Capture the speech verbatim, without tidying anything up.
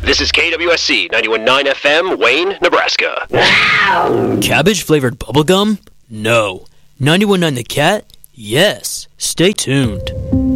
This is K W S C ninety-one point nine F M, Wayne, Nebraska. Cabbage-flavored bubblegum? No. ninety-one point nine The Cat? Yes. Stay tuned.